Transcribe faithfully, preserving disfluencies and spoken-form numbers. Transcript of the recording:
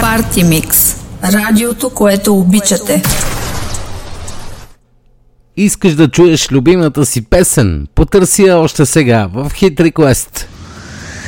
Party Mix. Радиото, което обичате. Искаш да чуеш любимата си песен? Потърси я още сега в Hit Request.